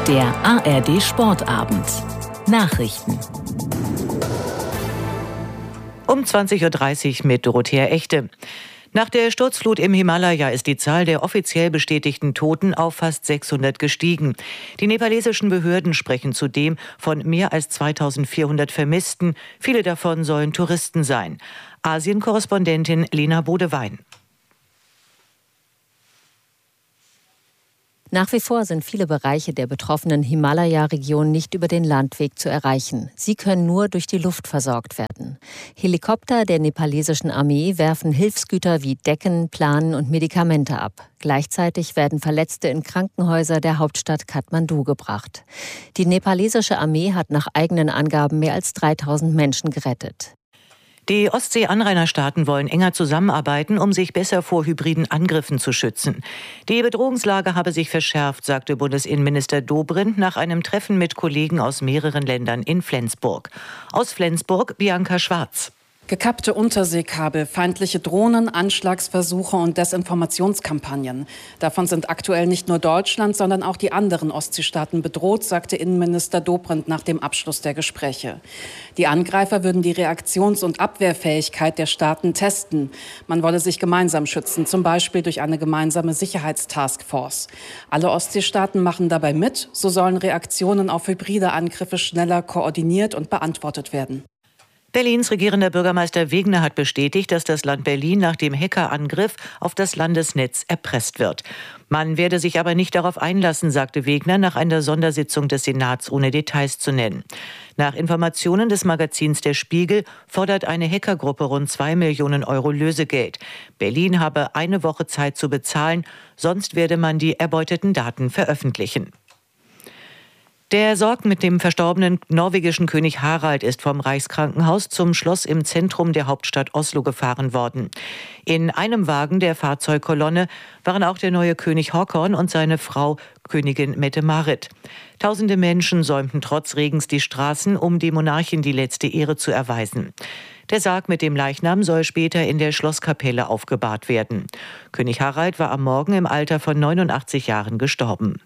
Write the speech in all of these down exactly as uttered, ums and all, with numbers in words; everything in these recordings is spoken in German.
Der A R D Sportabend. Nachrichten. Um zwanzig Uhr dreißig mit Dorothea Echte. Nach der Sturzflut im Himalaya ist die Zahl der offiziell bestätigten Toten auf fast sechshundert gestiegen. Die nepalesischen Behörden sprechen zudem von mehr als zweitausendvierhundert Vermissten. Viele davon sollen Touristen sein. Asien-Korrespondentin Lena Bodewein. Nach wie vor sind viele Bereiche der betroffenen Himalaya-Region nicht über den Landweg zu erreichen. Sie können nur durch die Luft versorgt werden. Helikopter der nepalesischen Armee werfen Hilfsgüter wie Decken, Planen und Medikamente ab. Gleichzeitig werden Verletzte in Krankenhäuser der Hauptstadt Kathmandu gebracht. Die nepalesische Armee hat nach eigenen Angaben mehr als dreitausend Menschen gerettet. Die Ostsee-Anrainerstaaten wollen enger zusammenarbeiten, um sich besser vor hybriden Angriffen zu schützen. Die Bedrohungslage habe sich verschärft, sagte Bundesinnenminister Dobrindt nach einem Treffen mit Kollegen aus mehreren Ländern in Flensburg. Aus Flensburg Bianca Schwarz. Gekappte Unterseekabel, feindliche Drohnen, Anschlagsversuche und Desinformationskampagnen. Davon sind aktuell nicht nur Deutschland, sondern auch die anderen Ostseestaaten bedroht, sagte Innenminister Dobrindt nach dem Abschluss der Gespräche. Die Angreifer würden die Reaktions- und Abwehrfähigkeit der Staaten testen. Man wolle sich gemeinsam schützen, zum Beispiel durch eine gemeinsame Sicherheitstaskforce. Alle Ostseestaaten machen dabei mit. So sollen Reaktionen auf hybride Angriffe schneller koordiniert und beantwortet werden. Berlins regierender Bürgermeister Wegner hat bestätigt, dass das Land Berlin nach dem Hackerangriff auf das Landesnetz erpresst wird. Man werde sich aber nicht darauf einlassen, sagte Wegner nach einer Sondersitzung des Senats, ohne Details zu nennen. Nach Informationen des Magazins Der Spiegel fordert eine Hackergruppe rund zwei Millionen Euro Lösegeld. Berlin habe eine Woche Zeit zu bezahlen, sonst werde man die erbeuteten Daten veröffentlichen. Der Sarg mit dem verstorbenen norwegischen König Harald ist vom Reichskrankenhaus zum Schloss im Zentrum der Hauptstadt Oslo gefahren worden. In einem Wagen der Fahrzeugkolonne waren auch der neue König Håkon und seine Frau Königin Mette-Marit. Tausende Menschen säumten trotz Regens die Straßen, um dem Monarchen die letzte Ehre zu erweisen. Der Sarg mit dem Leichnam soll später in der Schlosskapelle aufgebahrt werden. König Harald war am Morgen im Alter von neunundachtzig Jahren gestorben.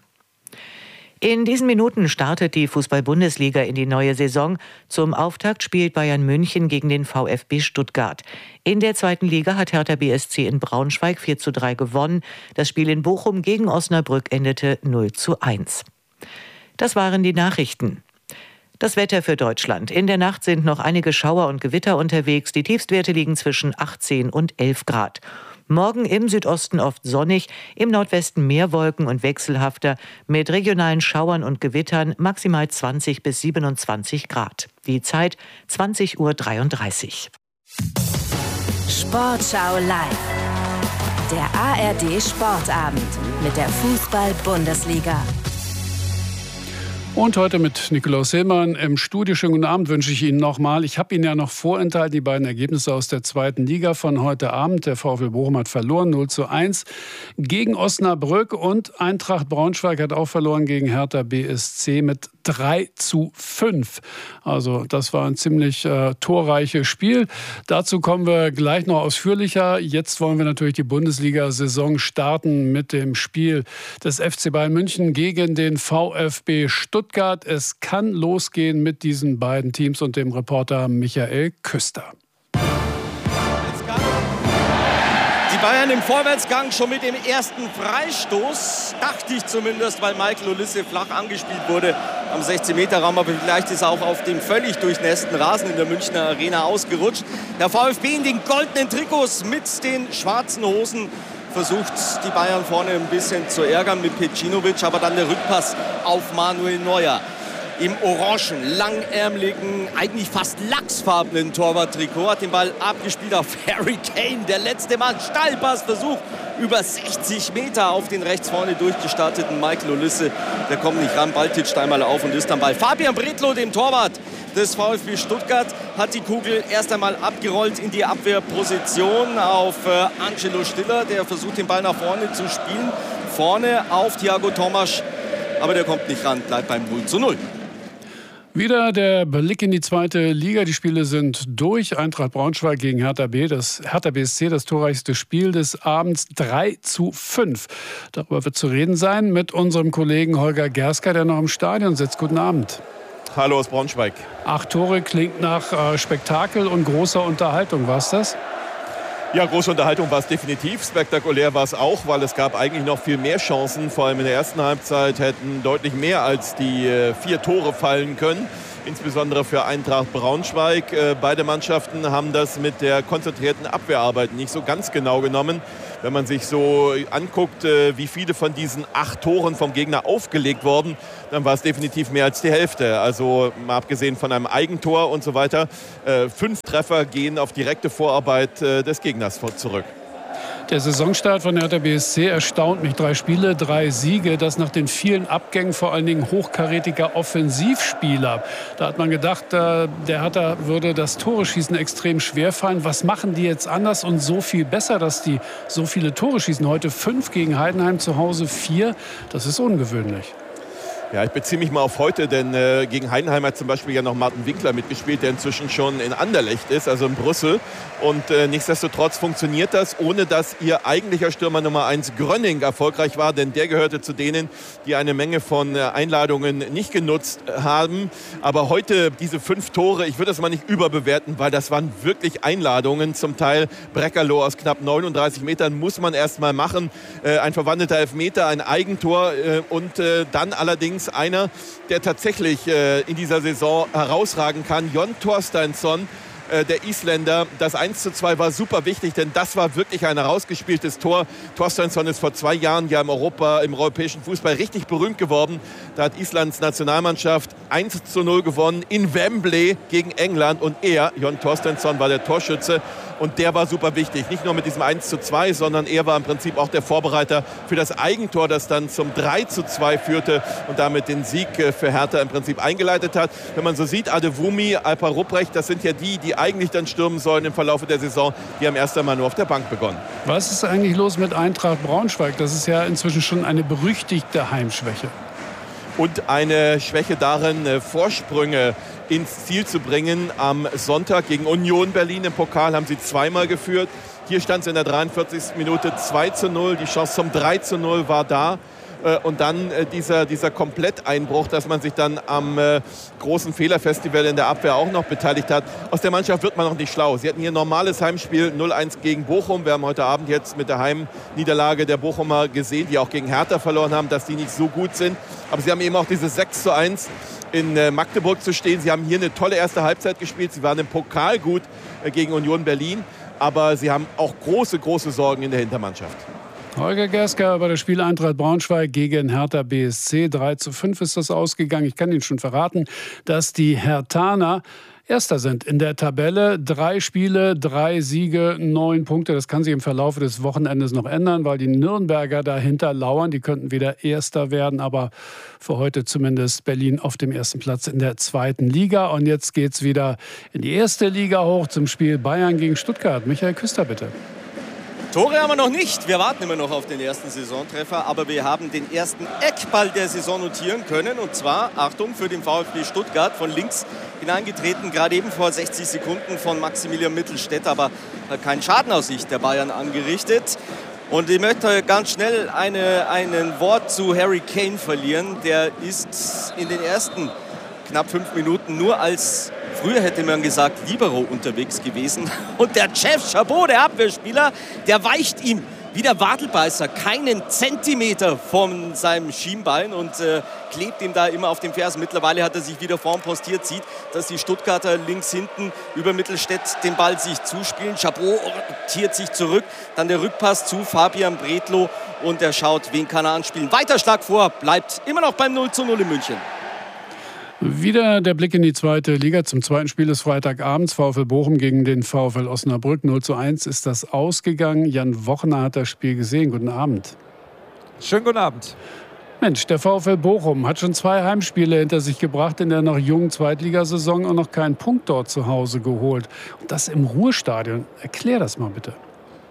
In diesen Minuten startet die Fußball-Bundesliga in die neue Saison. Zum Auftakt spielt Bayern München gegen den VfB Stuttgart. In der zweiten Liga hat Hertha B S C in Braunschweig vier zu drei gewonnen. Das Spiel in Bochum gegen Osnabrück endete null zu eins. Das waren die Nachrichten. Das Wetter für Deutschland. In der Nacht sind noch einige Schauer und Gewitter unterwegs. Die Tiefstwerte liegen zwischen achtzehn und elf Grad. Morgen im Südosten oft sonnig, im Nordwesten mehr Wolken und wechselhafter, mit regionalen Schauern und Gewittern maximal zwanzig bis siebenundzwanzig Grad. Die Zeit zwanzig Uhr dreiunddreißig. Sportschau live. Der A R D Sportabend mit der Fußball-Bundesliga. Und heute mit Nikolaus Hillmann im Studio. Schönen guten Abend wünsche ich Ihnen nochmal. Ich habe Ihnen ja noch vorenthalten, die beiden Ergebnisse aus der zweiten Liga von heute Abend. Der VfL Bochum hat verloren, null zu eins gegen Osnabrück. Und Eintracht Braunschweig hat auch verloren gegen Hertha B S C mit drei zu fünf. Also das war ein ziemlich äh, torreiches Spiel. Dazu kommen wir gleich noch ausführlicher. Jetzt wollen wir natürlich die Bundesliga-Saison starten mit dem Spiel des F C Bayern München gegen den VfB Stuttgart. Es kann losgehen mit diesen beiden Teams und dem Reporter Michael Küster. Die Bayern im Vorwärtsgang schon mit dem ersten Freistoß, dachte ich zumindest, weil Michael Olise flach angespielt wurde am sechzehn Meter Raum, aber vielleicht ist er auch auf dem völlig durchnässten Rasen in der Münchner Arena ausgerutscht. Der VfB in den goldenen Trikots mit den schwarzen Hosen versucht die Bayern vorne ein bisschen zu ärgern mit Pecinovic, aber dann der Rückpass auf Manuel Neuer. Im orangen, langärmeligen, eigentlich fast lachsfarbenen Torwarttrikot hat den Ball abgespielt auf Harry Kane. Der letzte Mann, Steilpassversuch über sechzig Meter auf den rechts vorne durchgestarteten Michael Olise. Der kommt nicht ran, Ball titscht einmal auf und ist am Ball. Fabian Bredlow, dem Torwart des VfB Stuttgart, hat die Kugel erst einmal abgerollt in die Abwehrposition auf äh, Angelo Stiller. Der versucht, den Ball nach vorne zu spielen. Vorne auf Thiago Tomasch, aber der kommt nicht ran, bleibt beim null zu null. Wieder der Blick in die zweite Liga. Die Spiele sind durch. Eintracht Braunschweig gegen Hertha B. Das Hertha B S C, das torreichste Spiel des Abends, drei zu fünf. Darüber wird zu reden sein mit unserem Kollegen Holger Gersker, der noch im Stadion sitzt. Guten Abend. Hallo aus Braunschweig. Acht Tore klingt nach äh, Spektakel und großer Unterhaltung. War es das? Ja, große Unterhaltung war es definitiv. Spektakulär war es auch, weil es gab eigentlich noch viel mehr Chancen. Vor allem in der ersten Halbzeit hätten deutlich mehr als die äh, vier Tore fallen können. Insbesondere für Eintracht Braunschweig. Äh, beide Mannschaften haben das mit der konzentrierten Abwehrarbeit nicht so ganz genau genommen. Wenn man sich so anguckt, äh, wie viele von diesen acht Toren vom Gegner aufgelegt wurden, dann war es definitiv mehr als die Hälfte. Also mal abgesehen von einem Eigentor und so weiter. Äh, fünf Treffer gehen auf direkte Vorarbeit äh, des Gegners zurück. Der Saisonstart von Hertha B S C erstaunt mich. Drei Spiele, drei Siege. Das nach den vielen Abgängen vor allen Dingen hochkarätiger Offensivspieler. Da hat man gedacht, der Hertha würde das Tore-Schießen extrem schwer fallen. Was machen die jetzt anders und so viel besser, dass die so viele Tore schießen? Heute fünf gegen Heidenheim, zu Hause vier. Das ist ungewöhnlich. Ja, ich beziehe mich mal auf heute, denn äh, gegen Heidenheim hat zum Beispiel ja noch Martin Winkler mitgespielt, der inzwischen schon in Anderlecht ist, also in Brüssel. Und äh, nichtsdestotrotz funktioniert das, ohne dass ihr eigentlicher Stürmer Nummer eins Grönning erfolgreich war, denn der gehörte zu denen, die eine Menge von äh, Einladungen nicht genutzt haben. Aber heute diese fünf Tore, ich würde das mal nicht überbewerten, weil das waren wirklich Einladungen. Zum Teil Breckerloh aus knapp neununddreißig Metern muss man erst mal machen. Äh, ein verwandelter Elfmeter, ein Eigentor äh, und äh, dann allerdings einer, der tatsächlich äh, in dieser Saison herausragen kann. Jon Torsteinsson, äh, der Isländer. Das eins zu zwei war super wichtig, denn das war wirklich ein herausgespieltes Tor. Torsteinsson ist vor zwei Jahren ja im Europa, im europäischen Fußball richtig berühmt geworden. Da hat Islands Nationalmannschaft eins zu null gewonnen in Wembley gegen England und er, Jon Torsteinsson, war der Torschütze. Und der war super wichtig, nicht nur mit diesem eins zu zwei, sondern er war im Prinzip auch der Vorbereiter für das Eigentor, das dann zum drei zu zwei führte und damit den Sieg für Hertha im Prinzip eingeleitet hat. Wenn man so sieht, Adewumi, Alper Rupprecht, das sind ja die, die eigentlich dann stürmen sollen im Verlauf der Saison. Die haben erst einmal nur auf der Bank begonnen. Was ist eigentlich los mit Eintracht Braunschweig? Das ist ja inzwischen schon eine berüchtigte Heimschwäche. Und eine Schwäche darin, Vorsprünge ins Ziel zu bringen. Am Sonntag gegen Union Berlin im Pokal haben sie zweimal geführt. Hier stand es in der dreiundvierzigsten Minute zwei zu null. Die Chance zum drei zu null war da. Und dann dieser, dieser Kompletteinbruch, dass man sich dann am äh, großen Fehlerfestival in der Abwehr auch noch beteiligt hat. Aus der Mannschaft wird man noch nicht schlau. Sie hatten hier ein normales Heimspiel null eins gegen Bochum. Wir haben heute Abend jetzt mit der Heimniederlage der Bochumer gesehen, die auch gegen Hertha verloren haben, dass die nicht so gut sind. Aber sie haben eben auch dieses sechs zu eins in äh, Magdeburg zu stehen. Sie haben hier eine tolle erste Halbzeit gespielt. Sie waren im Pokal gut äh, gegen Union Berlin. Aber sie haben auch große, große Sorgen in der Hintermannschaft. Holger Gersker bei der Spiel Eintracht Braunschweig gegen Hertha B S C. drei zu fünf ist das ausgegangen. Ich kann Ihnen schon verraten, dass die Herthaner Erster sind in der Tabelle. Drei Spiele, drei Siege, neun Punkte. Das kann sich im Verlauf des Wochenendes noch ändern, weil die Nürnberger dahinter lauern. Die könnten wieder Erster werden, aber für heute zumindest Berlin auf dem ersten Platz in der zweiten Liga. Und jetzt geht's wieder in die erste Liga hoch zum Spiel Bayern gegen Stuttgart. Michael Küster, bitte. Tore haben wir noch nicht. Wir warten immer noch auf den ersten Saisontreffer. Aber wir haben den ersten Eckball der Saison notieren können. Und zwar, Achtung, für den VfB Stuttgart von links hineingetreten. Gerade eben vor sechzig Sekunden von Maximilian Mittelstädt. Aber hat keinen Schaden aus Sicht der Bayern angerichtet. Und ich möchte ganz schnell eine, ein Wort zu Harry Kane verlieren. Der ist in den ersten knapp fünf Minuten nur als... Früher hätte man gesagt, Libero unterwegs gewesen. Und der Jeff Chabot, der Abwehrspieler, der weicht ihm wie der Wadelbeißer keinen Zentimeter von seinem Schienbein und äh, klebt ihm da immer auf dem Fersen. Mittlerweile hat er sich wieder vorn postiert, sieht, dass die Stuttgarter links hinten über Mittelstädt den Ball sich zuspielen. Chabot orientiert sich zurück, dann der Rückpass zu Fabian Bredlow und er schaut, wen kann er anspielen. Weiter Schlag vor, bleibt immer noch beim null zu null in München. Wieder der Blick in die zweite Liga. Zum zweiten Spiel des Freitagabends. VfL Bochum gegen den VfL Osnabrück. null zu eins ist das ausgegangen. Jan Wochner hat das Spiel gesehen. Guten Abend. Schönen guten Abend. Mensch, der VfL Bochum hat schon zwei Heimspiele hinter sich gebracht in der noch jungen Zweitligasaison und noch keinen Punkt dort zu Hause geholt. Und das im Ruhrstadion. Erklär das mal bitte.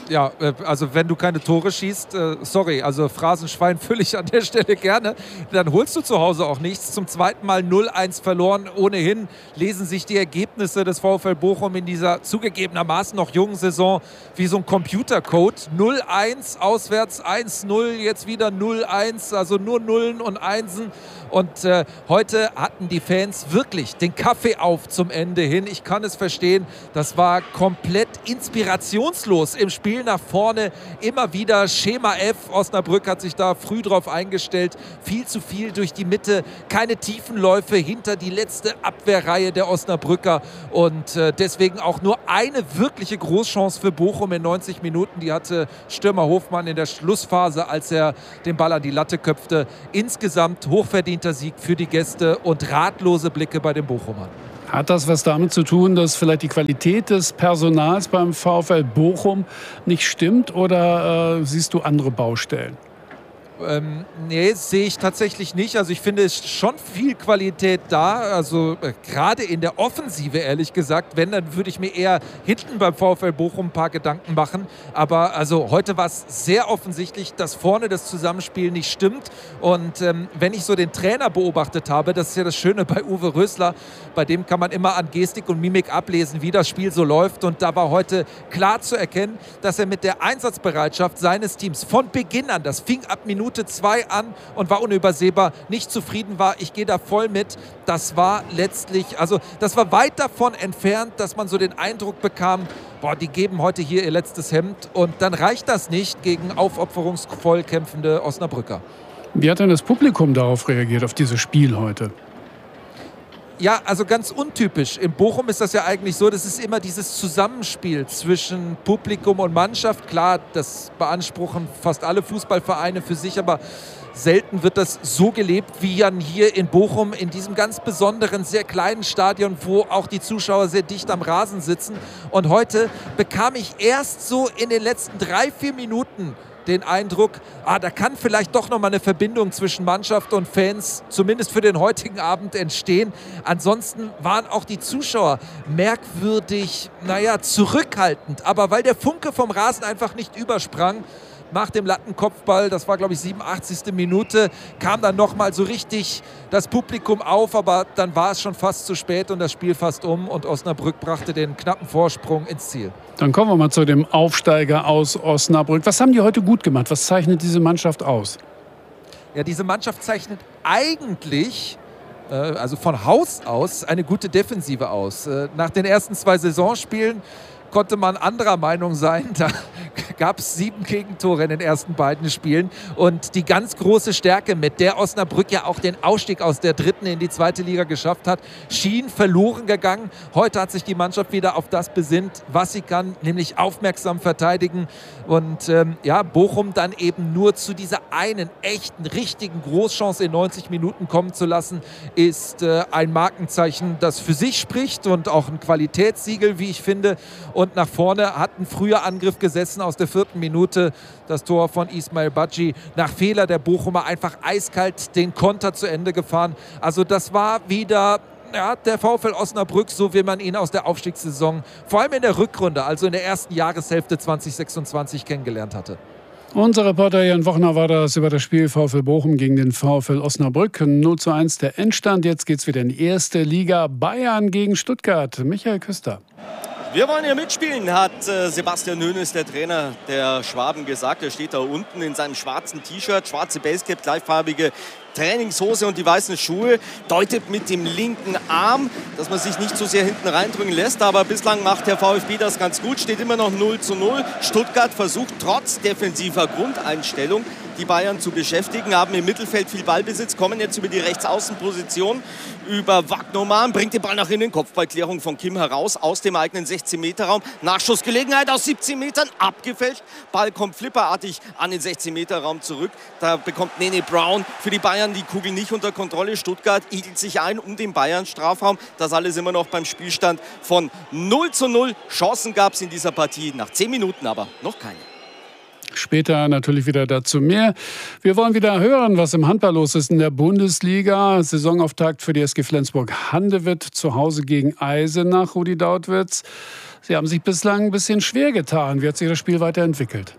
Ja, also wenn du keine Tore schießt, äh, sorry, also Phrasenschwein fülle ich an der Stelle gerne, dann holst du zu Hause auch nichts. Zum zweiten Mal null eins verloren. Ohnehin lesen sich die Ergebnisse des VfL Bochum in dieser zugegebenermaßen noch jungen Saison wie so ein Computercode. null eins auswärts, eins null, jetzt wieder null eins, also nur Nullen und Einsen. Und äh, heute hatten die Fans wirklich den Kaffee auf zum Ende hin. Ich kann es verstehen, das war komplett inspirationslos im Spiel nach vorne. Immer wieder Schema F. Osnabrück hat sich da früh drauf eingestellt. Viel zu viel durch die Mitte, keine Tiefenläufe hinter die letzte Abwehrreihe der Osnabrücker. Und äh, deswegen auch nur eine wirkliche Großchance für Bochum in neunzig Minuten. Die hatte Stürmer Hofmann in der Schlussphase, als er den Ball an die Latte köpfte. Insgesamt hochverdienter Sieg für die Gäste und ratlose Blicke bei den Bochumern. Hat das was damit zu tun, dass vielleicht die Qualität des Personals beim VfL Bochum nicht stimmt, oder äh, siehst du andere Baustellen? Ähm, nee, sehe ich tatsächlich nicht. Also ich finde, es ist schon viel Qualität da. Also äh, gerade in der Offensive, ehrlich gesagt. Wenn, dann würde ich mir eher hinten beim VfL Bochum ein paar Gedanken machen. Aber also heute war es sehr offensichtlich, dass vorne das Zusammenspiel nicht stimmt. Und ähm, wenn ich so den Trainer beobachtet habe, das ist ja das Schöne bei Uwe Rösler, bei dem kann man immer an Gestik und Mimik ablesen, wie das Spiel so läuft. Und da war heute klar zu erkennen, dass er mit der Einsatzbereitschaft seines Teams von Beginn an, das fing ab Minute zwei an und war unübersehbar, nicht zufrieden war. Ich gehe da voll mit. Das war letztlich, also das war weit davon entfernt, dass man so den Eindruck bekam, boah, die geben heute hier ihr letztes Hemd, und dann reicht das nicht gegen aufopferungsvoll kämpfende Osnabrücker. Wie hat denn das Publikum darauf reagiert, auf dieses Spiel heute? Ja, also ganz untypisch. In Bochum ist das ja eigentlich so, das ist immer dieses Zusammenspiel zwischen Publikum und Mannschaft. Klar, das beanspruchen fast alle Fußballvereine für sich, aber selten wird das so gelebt wie dann hier in Bochum, in diesem ganz besonderen, sehr kleinen Stadion, wo auch die Zuschauer sehr dicht am Rasen sitzen. Und heute bekam ich erst so in den letzten drei, vier Minuten den Eindruck, ah, da kann vielleicht doch noch mal eine Verbindung zwischen Mannschaft und Fans, zumindest für den heutigen Abend, entstehen. Ansonsten waren auch die Zuschauer merkwürdig, naja, zurückhaltend. Aber weil der Funke vom Rasen einfach nicht übersprang, nach dem Lattenkopfball, das war glaube ich siebenundachtzigste Minute, kam dann nochmal so richtig das Publikum auf, aber dann war es schon fast zu spät und das Spiel fast um, und Osnabrück brachte den knappen Vorsprung ins Ziel. Dann kommen wir mal zu dem Aufsteiger aus Osnabrück. Was haben die heute gut gemacht? Was zeichnet diese Mannschaft aus? Ja, diese Mannschaft zeichnet eigentlich, äh, also von Haus aus, eine gute Defensive aus. Äh, nach den ersten zwei Saisonspielen konnte man anderer Meinung sein. Da gab es sieben Gegentore in den ersten beiden Spielen. Und die ganz große Stärke, mit der Osnabrück ja auch den Ausstieg aus der dritten in die zweite Liga geschafft hat, schien verloren gegangen. Heute hat sich die Mannschaft wieder auf das besinnt, was sie kann, nämlich aufmerksam verteidigen. Und ähm, ja, Bochum dann eben nur zu dieser einen echten, richtigen Großchance in neunzig Minuten kommen zu lassen, ist äh, ein Markenzeichen, das für sich spricht und auch ein Qualitätssiegel, wie ich finde. Und nach vorne hat ein früher Angriff gesessen aus der vierten Minute. Das Tor von Ismail Badji. Nach Fehler der Bochumer einfach eiskalt den Konter zu Ende gefahren. Also das war wieder, ja, der VfL Osnabrück, so wie man ihn aus der Aufstiegssaison, vor allem in der Rückrunde, also in der ersten Jahreshälfte zwanzig sechsundzwanzig kennengelernt hatte. Unser Reporter Jan Wochner war das über das Spiel VfL Bochum gegen den VfL Osnabrück. null zu eins der Endstand. Jetzt geht es wieder in die erste Liga. Bayern gegen Stuttgart. Michael Küster. Wir wollen hier mitspielen, hat äh, Sebastian Hoeneß, der Trainer der Schwaben, gesagt. Er steht da unten in seinem schwarzen T-Shirt, schwarze Basecap, gleichfarbige Trainingshose und die weißen Schuhe, deutet mit dem linken Arm, dass man sich nicht so sehr hinten reindrücken lässt. Aber bislang macht der VfB das ganz gut, steht immer noch null zu null. Stuttgart versucht trotz defensiver Grundeinstellung die Bayern zu beschäftigen, haben im Mittelfeld viel Ballbesitz, kommen jetzt über die Rechtsaußenposition, über Wagnermann, bringt den Ball nach innen, Kopfballklärung von Kim heraus, aus dem eigenen sechzehn Meter Raum, Nachschussgelegenheit aus siebzehn Metern, abgefälscht, Ball kommt flipperartig an den sechzehn Meter Raum zurück, da bekommt Nene Brown für die Bayern die Kugel nicht unter Kontrolle, Stuttgart igelt sich ein um den Bayern-Strafraum, das alles immer noch beim Spielstand von null zu null, Chancen gab es in dieser Partie, nach zehn Minuten aber noch keine. Später natürlich wieder dazu mehr. Wir wollen wieder hören, was im Handball los ist in der Bundesliga. Saisonauftakt für die S G Flensburg-Handewitt zu Hause gegen Eisenach, Rudi Dautwitz. Sie haben sich bislang ein bisschen schwer getan. Wie hat sich das Spiel weiterentwickelt?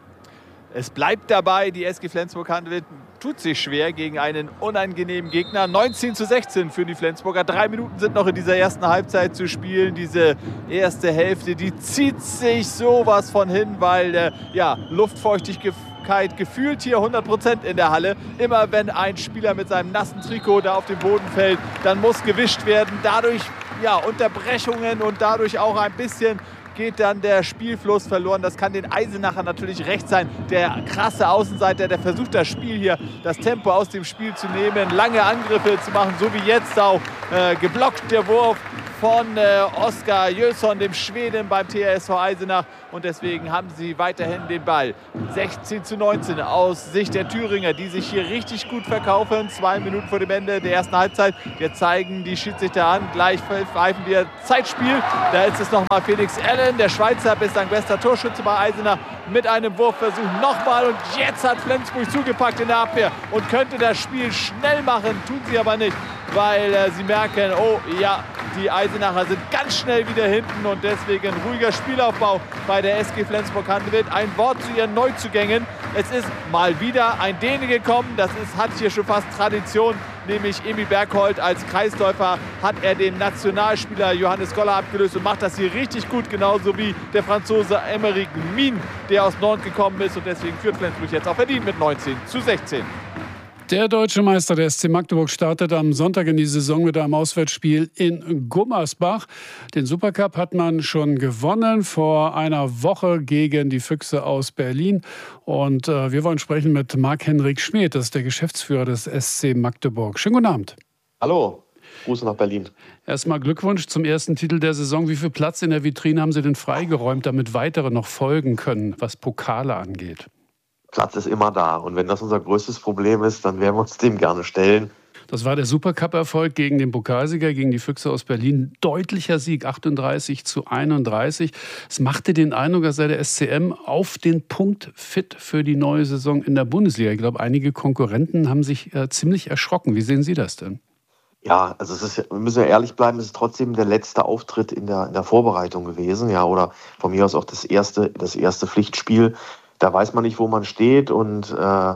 Es bleibt dabei, die S G Flensburg-Handewitt tut sich schwer gegen einen unangenehmen Gegner. neunzehn zu sechzehn für die Flensburger. Drei Minuten sind noch in dieser ersten Halbzeit zu spielen. Diese erste Hälfte, die zieht sich sowas von hin, weil äh, ja, Luftfeuchtigkeit gefühlt hier hundert Prozent in der Halle. Immer wenn ein Spieler mit seinem nassen Trikot da auf den Boden fällt, dann muss gewischt werden. Dadurch ja, Unterbrechungen und dadurch auch ein bisschen geht dann der Spielfluss verloren. Das kann den Eisenacher natürlich recht sein. Der krasse Außenseiter, der versucht das Spiel hier, das Tempo aus dem Spiel zu nehmen, lange Angriffe zu machen, so wie jetzt auch äh, geblockt der Wurf von äh, Oskar Jönsson, dem Schweden beim T S V Eisenach. Und deswegen haben sie weiterhin den Ball. sechzehn zu neunzehn aus Sicht der Thüringer, die sich hier richtig gut verkaufen. Zwei Minuten vor dem Ende der ersten Halbzeit. Wir zeigen die Schiedsrichter an. Gleich pfeifen wir Zeitspiel. Da ist es nochmal Felix Allen, der Schweizer, bislang bester Torschütze bei Eisenach, mit einem Wurfversuch nochmal. Und jetzt hat Flensburg zugepackt in der Abwehr und könnte das Spiel schnell machen. Tun sie aber nicht, weil äh, sie merken, oh ja, die Eisenacher sind ganz schnell wieder hinten und deswegen ruhiger Spielaufbau bei der S G Flensburg-Handewitt. Ein Wort zu ihren Neuzugängen. Es ist mal wieder ein Däne gekommen. Das ist, hat hier schon fast Tradition, nämlich Emil Bergholt. Als Kreisläufer hat er den Nationalspieler Johannes Goller abgelöst und macht das hier richtig gut, genauso wie der Franzose Emeric Min, der aus Nantes gekommen ist. Und deswegen führt Flensburg jetzt auch verdient mit neunzehn zu sechzehn. Der deutsche Meister, der S C Magdeburg, startet am Sonntag in die Saison mit einem Auswärtsspiel in Gummersbach. Den Supercup hat man schon gewonnen vor einer Woche gegen die Füchse aus Berlin. Und äh, wir wollen sprechen mit Marc-Henrik Schmid, das ist der Geschäftsführer des S C Magdeburg. Schönen guten Abend. Hallo, Grüße nach Berlin. Erstmal Glückwunsch zum ersten Titel der Saison. Wie viel Platz in der Vitrine haben Sie denn freigeräumt, damit weitere noch folgen können, was Pokale angeht? Platz ist immer da. Und wenn das unser größtes Problem ist, dann werden wir uns dem gerne stellen. Das war der Supercup-Erfolg gegen den Pokalsieger, gegen die Füchse aus Berlin. Deutlicher Sieg, achtunddreißig zu einunddreißig. Es machte den Eindruck, als sei der S C M auf den Punkt fit für die neue Saison in der Bundesliga. Ich glaube, einige Konkurrenten haben sich äh, ziemlich erschrocken. Wie sehen Sie das denn? Ja, also es ist, wir müssen ja ehrlich bleiben, es ist trotzdem der letzte Auftritt in der, in der Vorbereitung gewesen. Ja, oder von mir aus auch das erste, das erste Pflichtspiel. Da weiß man nicht, wo man steht und äh,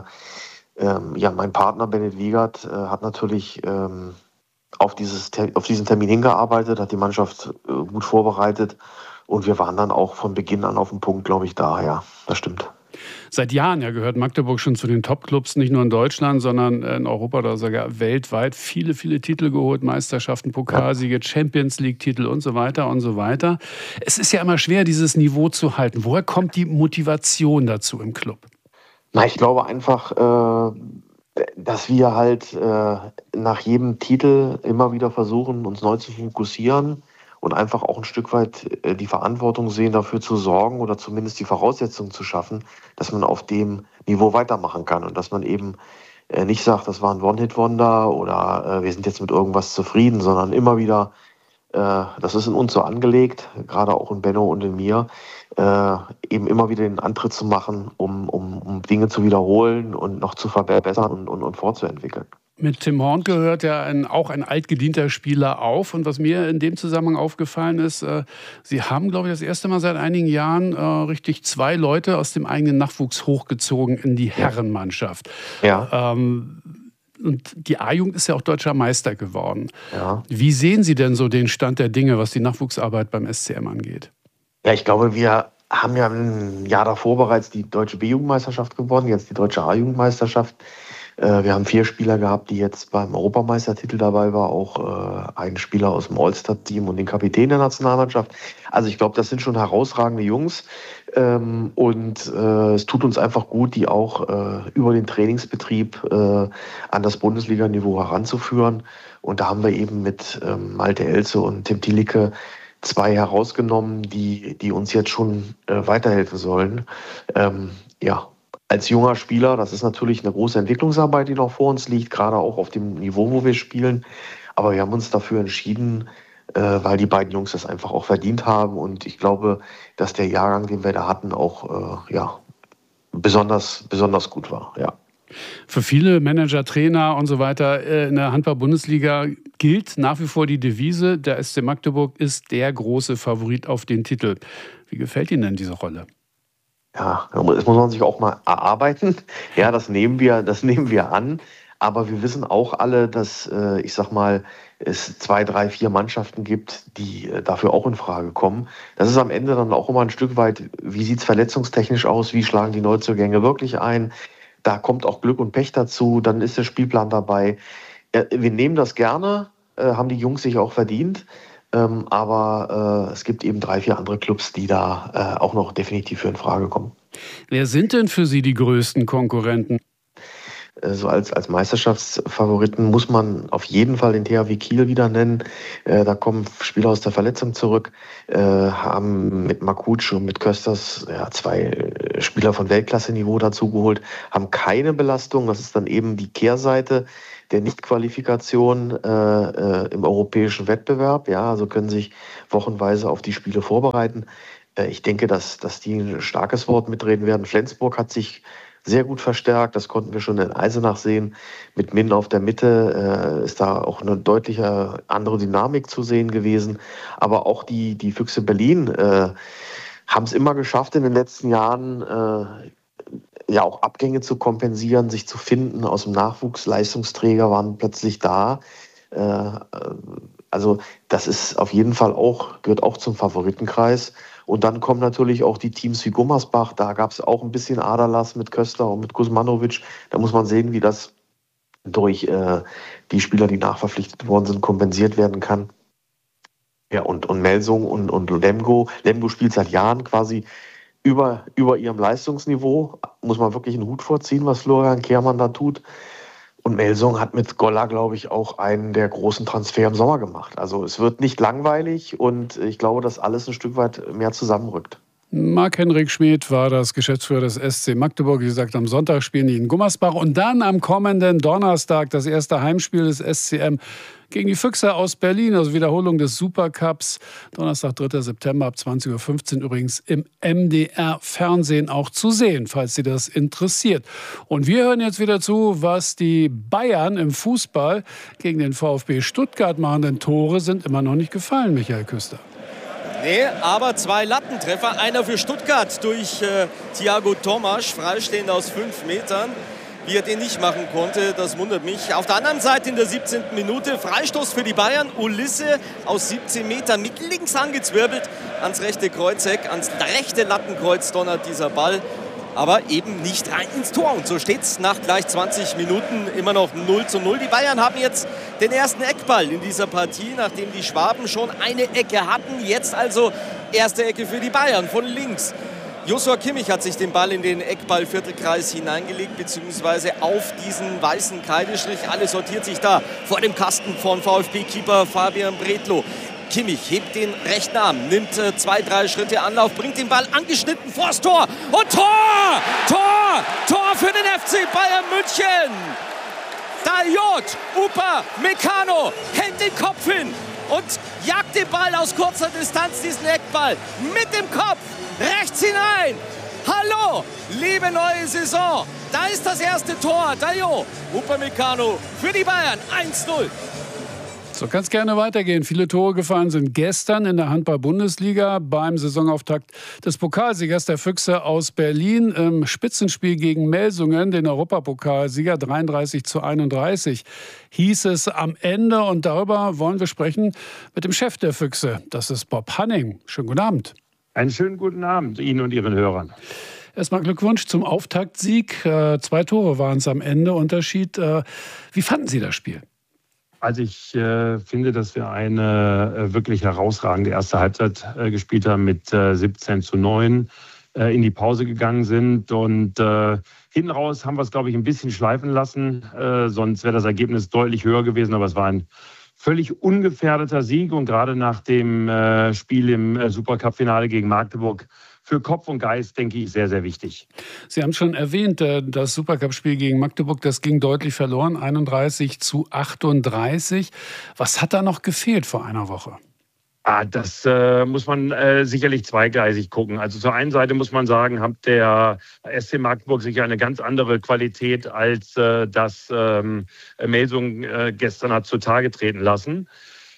ähm, ja, mein Partner Bennett Wiegert äh, hat natürlich ähm, auf, dieses, auf diesen Termin hingearbeitet, hat die Mannschaft äh, gut vorbereitet und wir waren dann auch von Beginn an auf dem Punkt, glaube ich, da, ja, das stimmt. Seit Jahren ja gehört Magdeburg schon zu den Top-Clubs, nicht nur in Deutschland, sondern in Europa oder sogar weltweit. Viele, viele Titel geholt, Meisterschaften, Pokalsiege, Champions League-Titel und so weiter und so weiter. Es ist ja immer schwer, dieses Niveau zu halten. Woher kommt die Motivation dazu im Club? Na, ich glaube einfach, äh, dass wir halt äh, nach jedem Titel immer wieder versuchen, uns neu zu fokussieren. Und einfach auch ein Stück weit die Verantwortung sehen, dafür zu sorgen oder zumindest die Voraussetzungen zu schaffen, dass man auf dem Niveau weitermachen kann und dass man eben nicht sagt, das war ein One-Hit-Wonder oder wir sind jetzt mit irgendwas zufrieden, sondern immer wieder, das ist in uns so angelegt, gerade auch in Benno und in mir, eben immer wieder den Antritt zu machen, um, um, um Dinge zu wiederholen und noch zu verbessern und, und, und fortzuentwickeln. Mit Tim Horn gehört ja ein, auch ein altgedienter Spieler auf. Und was mir in dem Zusammenhang aufgefallen ist, äh, Sie haben, glaube ich, das erste Mal seit einigen Jahren äh, richtig zwei Leute aus dem eigenen Nachwuchs hochgezogen in die Herrenmannschaft. Ja. Ähm, und die A-Jugend ist ja auch deutscher Meister geworden. Ja. Wie sehen Sie denn so den Stand der Dinge, was die Nachwuchsarbeit beim S C M angeht? Ja, ich glaube, wir haben ja ein Jahr davor bereits die deutsche B-Jugendmeisterschaft gewonnen, jetzt die deutsche A-Jugendmeisterschaft. Wir haben vier Spieler gehabt, die jetzt beim Europameistertitel dabei waren, auch äh, einen Spieler aus dem All-Star-Team und den Kapitän der Nationalmannschaft. Also ich glaube, das sind schon herausragende Jungs ähm, und äh, es tut uns einfach gut, die auch äh, über den Trainingsbetrieb äh, an das Bundesliga-Niveau heranzuführen. Und da haben wir eben mit ähm, Malte Elze und Tim Thielicke zwei herausgenommen, die, die uns jetzt schon äh, weiterhelfen sollen. Ähm, ja. Als junger Spieler, das ist natürlich eine große Entwicklungsarbeit, die noch vor uns liegt, gerade auch auf dem Niveau, wo wir spielen. Aber wir haben uns dafür entschieden, äh, weil die beiden Jungs das einfach auch verdient haben. Und ich glaube, dass der Jahrgang, den wir da hatten, auch äh, ja, besonders, besonders gut war, ja. Für viele Manager, Trainer und so weiter in der Handball-Bundesliga gilt nach wie vor die Devise, der S C Magdeburg ist der große Favorit auf den Titel. Wie gefällt Ihnen denn diese Rolle? Ja, das muss man sich auch mal erarbeiten. Ja, das nehmen wir, das nehmen wir an. Aber wir wissen auch alle, dass, äh, ich sag mal, es zwei, drei, vier Mannschaften gibt, die äh, dafür auch in Frage kommen. Das ist am Ende dann auch immer ein Stück weit, wie sieht es verletzungstechnisch aus, wie schlagen die Neuzugänge wirklich ein. Da kommt auch Glück und Pech dazu, dann ist der Spielplan dabei. Äh, wir nehmen das gerne, äh, haben die Jungs sich auch verdient. Ähm, aber äh, es gibt eben drei, vier andere Clubs, die da äh, auch noch definitiv für in Frage kommen. Wer sind denn für Sie die größten Konkurrenten? So als, als Meisterschaftsfavoriten muss man auf jeden Fall den T H W Kiel wieder nennen. Äh, da kommen Spieler aus der Verletzung zurück, äh, haben mit Makutsch und mit Kösters ja, zwei Spieler von Weltklasse-Niveau dazugeholt, haben keine Belastung. Das ist dann eben die Kehrseite der Nichtqualifikation äh, äh, im europäischen Wettbewerb. Ja, also können sich wochenweise auf die Spiele vorbereiten. Äh, ich denke, dass, dass die ein starkes Wort mitreden werden. Flensburg hat sich sehr gut verstärkt, das konnten wir schon in Eisenach sehen. Mit Min auf der Mitte äh, ist da auch eine deutliche andere Dynamik zu sehen gewesen. Aber auch die, die Füchse Berlin äh, haben es immer geschafft in den letzten Jahren, äh, ja auch Abgänge zu kompensieren, sich zu finden. Aus dem Nachwuchs Leistungsträger waren plötzlich da. Äh, also das ist auf jeden Fall auch, gehört auch zum Favoritenkreis. Und dann kommen natürlich auch die Teams wie Gummersbach. Da gab es auch ein bisschen Aderlass mit Köster und mit Kuzmanovic. Da muss man sehen, wie das durch äh, die Spieler, die nachverpflichtet worden sind, kompensiert werden kann. Ja, und, und Melsung und, und Lemgo. Lemgo spielt seit Jahren quasi über, über ihrem Leistungsniveau. Muss man wirklich einen Hut vorziehen, was Florian Kehrmann da tut. Und Melsung hat mit Golla, glaube ich, auch einen der großen Transfer im Sommer gemacht. Also es wird nicht langweilig und ich glaube, dass alles ein Stück weit mehr zusammenrückt. Marc-Henrik Schmid war das Geschäftsführer des S C Magdeburg. Wie gesagt, am Sonntag spielen die in Gummersbach. Und dann am kommenden Donnerstag das erste Heimspiel des S C M gegen die Füchse aus Berlin. Also Wiederholung des Supercups. Donnerstag, dritter September ab zwanzig Uhr fünfzehn übrigens im M D R-Fernsehen auch zu sehen, falls Sie das interessiert. Und wir hören jetzt wieder zu, was die Bayern im Fußball gegen den VfB Stuttgart machen. Denn Tore sind immer noch nicht gefallen, Michael Küster. Nee, aber zwei Lattentreffer. Einer für Stuttgart durch äh, Thiago Tomasch, freistehend aus fünf Metern. Wie er den nicht machen konnte, das wundert mich. Auf der anderen Seite in der siebzehnten Minute Freistoß für die Bayern. Ulisse aus siebzehn Metern mit links angezwirbelt ans rechte Kreuzeck, ans rechte Lattenkreuz donnert dieser Ball. Aber eben nicht rein ins Tor. Und so steht es nach gleich zwanzig Minuten immer noch null zu null. Die Bayern haben jetzt den ersten Eckball in dieser Partie, nachdem die Schwaben schon eine Ecke hatten. Jetzt also erste Ecke für die Bayern von links. Joshua Kimmich hat sich den Ball in den Eckball-Viertelkreis hineingelegt, beziehungsweise auf diesen weißen Kreidestrich. Alles sortiert sich da vor dem Kasten von VfB-Keeper Fabian Bredlow. Kimmich hebt den rechten Arm, nimmt äh, zwei, drei Schritte Anlauf, bringt den Ball angeschnitten vors Tor und Tor! Tor! Tor für den F C Bayern München! Dayot, Upa, Meccano hält den Kopf hin und jagt den Ball aus kurzer Distanz, diesen Eckball mit dem Kopf rechts hinein. Hallo, liebe neue Saison, da ist das erste Tor. Dayot, Upa, Meccano für die Bayern, eins null. So kann es gerne weitergehen. Viele Tore gefallen sind gestern in der Handball-Bundesliga beim Saisonauftakt des Pokalsiegers der Füchse aus Berlin im Spitzenspiel gegen Melsungen, den Europapokalsieger dreiunddreißig zu einunddreißig, hieß es am Ende. Und darüber wollen wir sprechen mit dem Chef der Füchse. Das ist Bob Hanning. Schönen guten Abend. Einen schönen guten Abend Ihnen und Ihren Hörern. Erstmal Glückwunsch zum Auftaktsieg. Äh, zwei Tore waren es am Ende. Unterschied. Äh, wie fanden Sie das Spiel? Also ich äh, finde, dass wir eine äh, wirklich herausragende erste Halbzeit äh, gespielt haben mit äh, siebzehn zu neun, äh, in die Pause gegangen sind. Und äh, hinten raus haben wir es, glaube ich, ein bisschen schleifen lassen. Äh, sonst wäre das Ergebnis deutlich höher gewesen. Aber es war ein völlig ungefährdeter Sieg. Und gerade nach dem äh, Spiel im äh, Supercup-Finale gegen Magdeburg für Kopf und Geist, denke ich, sehr, sehr wichtig. Sie haben schon erwähnt, das Supercup-Spiel gegen Magdeburg, das ging deutlich verloren, einunddreißig zu achtunddreißig. Was hat da noch gefehlt vor einer Woche? Ah, das äh, muss man äh, sicherlich zweigleisig gucken. Also zur einen Seite muss man sagen, hat der S C Magdeburg sicher eine ganz andere Qualität, als äh, das ähm, Melsung äh, gestern hat zutage treten lassen.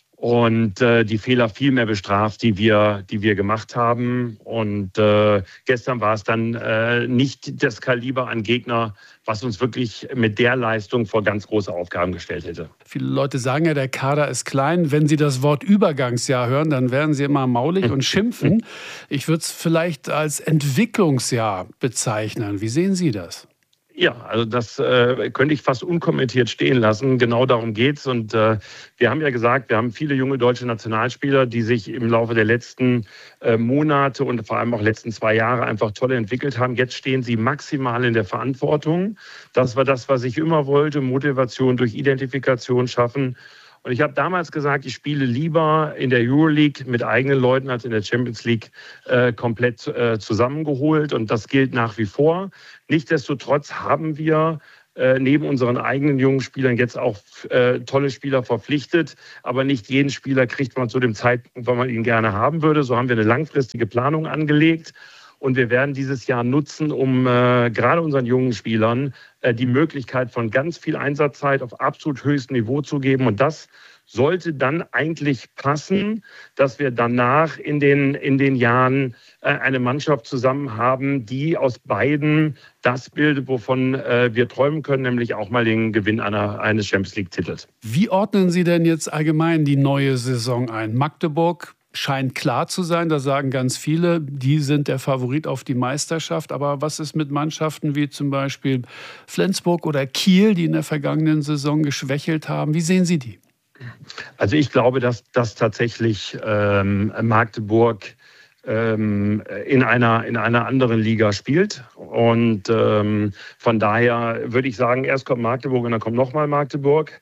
Und äh, die Fehler viel mehr bestraft, die wir, die wir gemacht haben. Und äh, gestern war es dann äh, nicht das Kaliber an Gegner, was uns wirklich mit der Leistung vor ganz große Aufgaben gestellt hätte. Viele Leute sagen ja, der Kader ist klein. Wenn sie das Wort Übergangsjahr hören, dann werden sie immer maulig und schimpfen. Ich würde es vielleicht als Entwicklungsjahr bezeichnen. Wie sehen Sie das? Ja, also das äh, könnte ich fast unkommentiert stehen lassen. Genau darum geht's. Und äh, wir haben ja gesagt, wir haben viele junge deutsche Nationalspieler, die sich im Laufe der letzten äh, Monate und vor allem auch letzten zwei Jahre einfach toll entwickelt haben. Jetzt stehen sie maximal in der Verantwortung. Das war das, was ich immer wollte. Motivation durch Identifikation schaffen. Und ich habe damals gesagt, ich spiele lieber in der Euroleague mit eigenen Leuten als in der Champions League äh, komplett äh, zusammengeholt. Und das gilt nach wie vor. Nichtsdestotrotz haben wir äh, neben unseren eigenen jungen Spielern jetzt auch äh, tolle Spieler verpflichtet. Aber nicht jeden Spieler kriegt man zu dem Zeitpunkt, wann man ihn gerne haben würde. So haben wir eine langfristige Planung angelegt. Und wir werden dieses Jahr nutzen, um äh, gerade unseren jungen Spielern äh, die Möglichkeit von ganz viel Einsatzzeit auf absolut höchstem Niveau zu geben. Und das sollte dann eigentlich passen, dass wir danach in den, in den Jahren äh, eine Mannschaft zusammen haben, die aus beiden das bildet, wovon äh, wir träumen können, nämlich auch mal den Gewinn einer, eines Champions League-Titels. Wie ordnen Sie denn jetzt allgemein die neue Saison ein? Magdeburg scheint klar zu sein, da sagen ganz viele, die sind der Favorit auf die Meisterschaft. Aber was ist mit Mannschaften wie zum Beispiel Flensburg oder Kiel, die in der vergangenen Saison geschwächelt haben? Wie sehen Sie die? Also ich glaube, dass, dass tatsächlich ähm, Magdeburg ähm, in, einer, in einer anderen Liga spielt. Und ähm, von daher würde ich sagen, erst kommt Magdeburg und dann kommt nochmal Magdeburg.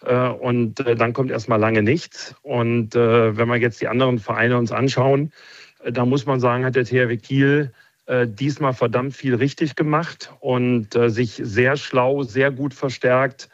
Und dann kommt erstmal lange nichts. Und äh, wenn wir jetzt die anderen Vereine uns anschauen, äh, da muss man sagen, hat der T H W Kiel äh, diesmal verdammt viel richtig gemacht und äh, sich sehr schlau, sehr gut verstärkt.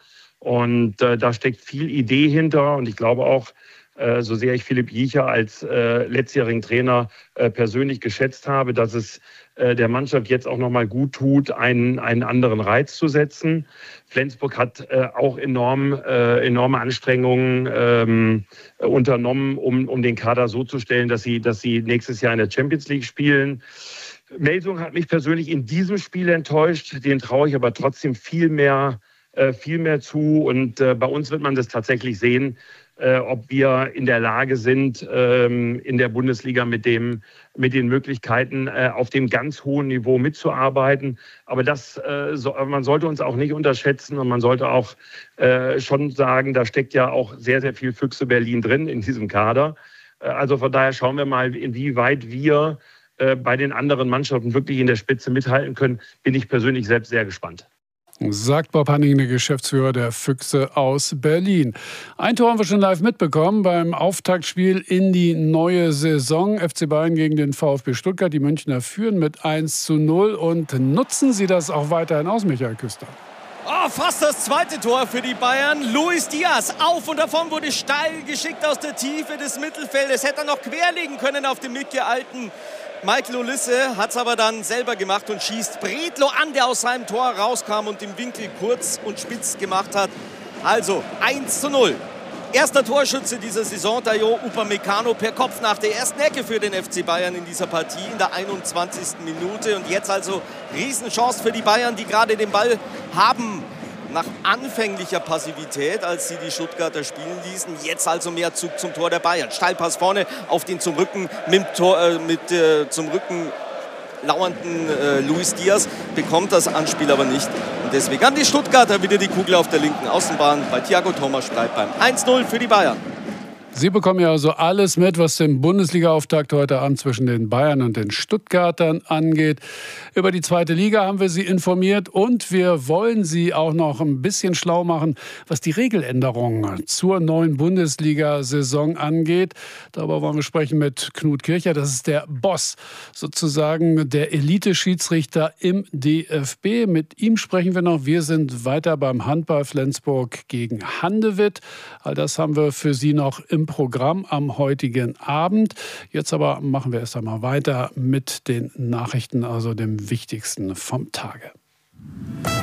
Und äh, da steckt viel Idee hinter. Und ich glaube auch, äh, so sehr ich Philipp Jiecher als äh, letztjährigen Trainer äh, persönlich geschätzt habe, dass es äh, der Mannschaft jetzt auch noch mal gut tut, einen, einen anderen Reiz zu setzen. Flensburg hat äh, auch enorm, äh, enorme Anstrengungen ähm, unternommen, um, um den Kader so zu stellen, dass sie, dass sie nächstes Jahr in der Champions League spielen. Melsung hat mich persönlich in diesem Spiel enttäuscht. Den traue ich aber trotzdem viel mehr, äh, viel mehr zu. Und äh, bei uns wird man das tatsächlich sehen, äh, ob wir in der Lage sind, ähm, in der Bundesliga mit dem, mit den Möglichkeiten äh, auf dem ganz hohen Niveau mitzuarbeiten. Aber das, äh, so, man sollte uns auch nicht unterschätzen und man sollte auch äh, schon sagen, da steckt ja auch sehr, sehr viel Füchse Berlin drin in diesem Kader. Äh, also von daher schauen wir mal, inwieweit wir äh, bei den anderen Mannschaften wirklich in der Spitze mithalten können, bin ich persönlich selbst sehr gespannt. Sagt Bob Hanning, der Geschäftsführer der Füchse aus Berlin. Ein Tor haben wir schon live mitbekommen beim Auftaktspiel in die neue Saison. F C Bayern gegen den VfB Stuttgart. Die Münchner führen mit eins zu null. Und nutzen Sie das auch weiterhin aus, Michael Küster? Oh, fast das zweite Tor für die Bayern. Luis Diaz auf und davon wurde steil geschickt aus der Tiefe des Mittelfeldes. Hätte er noch querlegen können auf den mitgeeilten Michael Olisse, hat es aber dann selber gemacht und schießt Bredlo an, der aus seinem Tor rauskam und den Winkel kurz und spitz gemacht hat. Also eins zu null. Erster Torschütze dieser Saison, Dayo Upamecano, per Kopf nach der ersten Ecke für den F C Bayern in dieser Partie in der einundzwanzigsten Minute. Und jetzt also Riesenchance für die Bayern, die gerade den Ball haben. Nach anfänglicher Passivität, als sie die Stuttgarter spielen ließen. Jetzt also mehr Zug zum Tor der Bayern. Steilpass vorne auf den zum Rücken, mit, Tor, äh, mit äh, zum Rücken lauernden äh, Luis Diaz. Bekommt das Anspiel aber nicht. Und deswegen haben die Stuttgarter wieder die Kugel auf der linken Außenbahn. Bei Thiago Thomas bleibt beim eins null für die Bayern. Sie bekommen ja also alles mit, was den Bundesliga-Auftakt heute Abend zwischen den Bayern und den Stuttgartern angeht. Über die zweite Liga haben wir Sie informiert und wir wollen Sie auch noch ein bisschen schlau machen, was die Regeländerungen zur neuen Bundesliga-Saison angeht. Darüber wollen wir sprechen mit Knut Kircher. Das ist der Boss, sozusagen der Elite-Schiedsrichter im D F B. Mit ihm sprechen wir noch. Wir sind weiter beim Handball Flensburg gegen Handewitt. All das haben wir für Sie noch im im Programm am heutigen Abend. Jetzt aber machen wir erst einmal weiter mit den Nachrichten, also dem Wichtigsten vom Tage.